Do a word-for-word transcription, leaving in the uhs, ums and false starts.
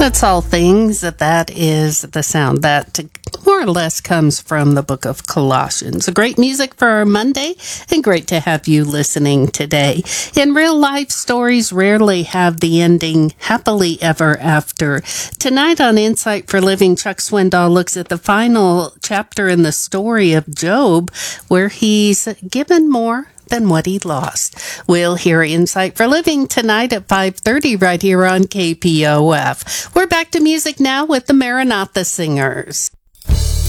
That's all things. That is the sound that more or less comes from the book of Colossians. Great music for our Monday, and great to have you listening today. In real life, stories rarely have the ending happily ever after. Tonight on Insight for Living, Chuck Swindoll looks at the final chapter in the story of Job, where he's given more than what he lost. We'll hear Insight for Living tonight at five thirty right here on K P O F. We're back to music now with the Maranatha Singers.